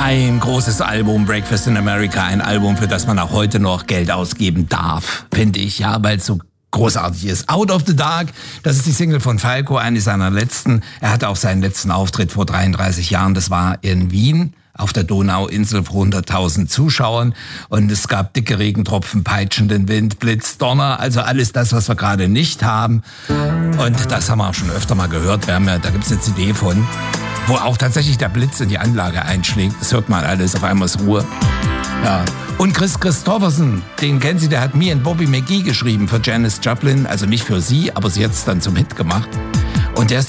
Ein großes Album, Breakfast in America, ein Album, für das man auch heute noch Geld ausgeben darf, finde ich, ja, weil es so großartig ist. Out of the Dark, das ist die Single von Falco, eine seiner letzten. Er hatte auch seinen letzten Auftritt vor 33 Jahren, das war in Wien auf der Donauinsel vor 100.000 Zuschauern und es gab dicke Regentropfen, peitschenden Wind, Blitz, Donner, also alles das, was wir gerade nicht haben. Und das haben wir auch schon öfter mal gehört. Da gibt's eine CD von, wo auch tatsächlich der Blitz in die Anlage einschlägt. Das hört man alles, auf einmal ist Ruhe. Ja. Und Chris Christopherson, den kennen Sie, der hat Me and Bobby McGee geschrieben für Janis Joplin, also nicht für sie, aber sie hat es dann zum Hit gemacht. Und der ist